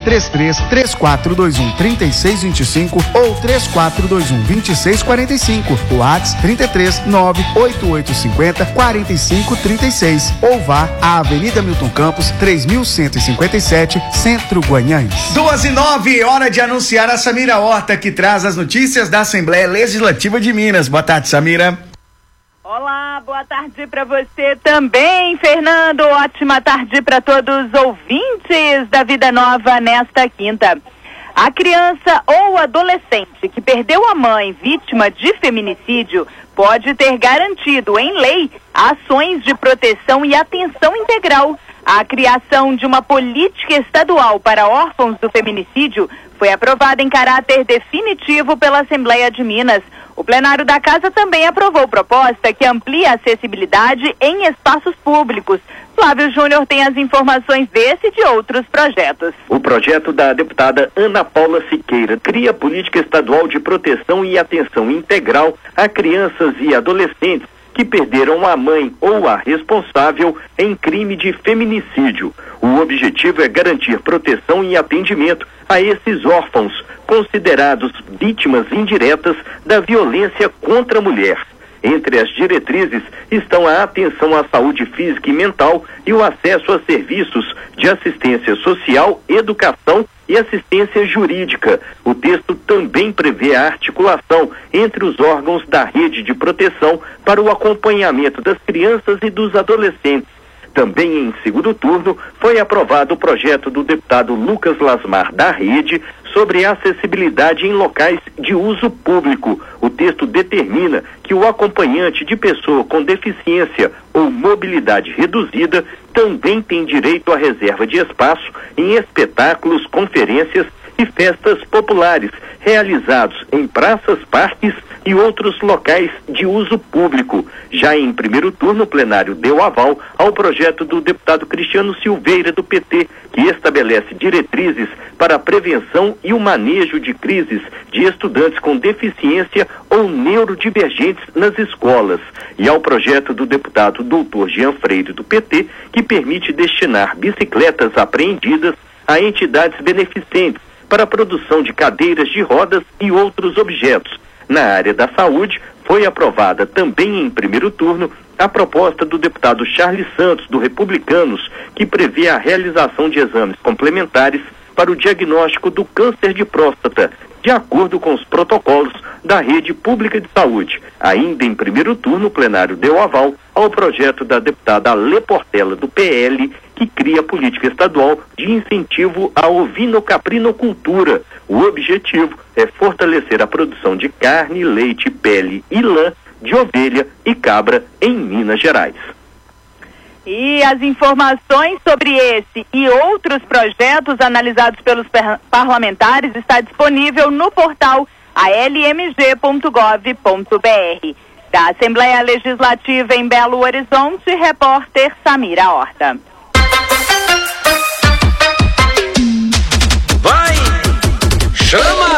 33-3421-3625 ou 3421-2645. WhatsApp 33-98850-4536 ou vá à Avenida Milton Campos, 3157, Centro Guanhães. 2:09, hora de anunciar a Samira Horta, que traz as notícias da Assembleia Legislativa de Minas. Boa tarde, Samira. Olá, boa tarde para você também, Fernando. Ótima tarde para todos os ouvintes da Vida Nova nesta quinta. A criança ou adolescente que perdeu a mãe vítima de feminicídio pode ter garantido em lei ações de proteção e atenção integral. A criação de uma política estadual para órfãos do feminicídio foi aprovada em caráter definitivo pela Assembleia de Minas. O plenário da Casa também aprovou proposta que amplia a acessibilidade em espaços públicos. Flávio Júnior tem as informações desse e de outros projetos. O projeto da deputada Ana Paula Siqueira cria política estadual de proteção e atenção integral a crianças e adolescentes que perderam a mãe ou a responsável em crime de feminicídio. O objetivo é garantir proteção e atendimento a esses órfãos, considerados vítimas indiretas da violência contra a mulher. Entre as diretrizes estão a atenção à saúde física e mental e o acesso a serviços de assistência social, educação e assistência jurídica. O texto também prevê a articulação entre os órgãos da rede de proteção para o acompanhamento das crianças e dos adolescentes. Também em segundo turno foi aprovado o projeto do deputado Lucas Lasmar da Rede sobre acessibilidade em locais de uso público. O texto determina que o acompanhante de pessoa com deficiência ou mobilidade reduzida também tem direito à reserva de espaço em espetáculos, conferências e festas populares realizados em praças, parques e outros locais de uso público. Já em primeiro turno, o plenário deu aval ao projeto do deputado Cristiano Silveira, do PT, que estabelece diretrizes para a prevenção e o manejo de crises de estudantes com deficiência ou neurodivergentes nas escolas. E ao projeto do deputado Dr. Jean Freire, do PT, que permite destinar bicicletas apreendidas a entidades beneficentes para a produção de cadeiras de rodas e outros objetos. Na área da saúde, foi aprovada também em primeiro turno a proposta do deputado Charles Santos, do Republicanos, que prevê a realização de exames complementares para o diagnóstico do câncer de próstata, de acordo com os protocolos da rede pública de saúde. Ainda em primeiro turno, o plenário deu aval ao projeto da deputada Alê Portela, do PL, que cria política estadual de incentivo à ovinocaprinocultura. O objetivo é fortalecer a produção de carne, leite, pele e lã de ovelha e cabra em Minas Gerais. E as informações sobre esse e outros projetos analisados pelos parlamentares está disponível no portal almg.gov.br. Da Assembleia Legislativa em Belo Horizonte, repórter Samira Horta. Vai! Chama!